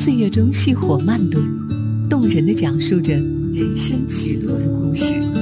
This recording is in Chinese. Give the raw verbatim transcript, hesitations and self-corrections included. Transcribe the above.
岁月中细火慢炖，动人地讲述着人生起落的故事。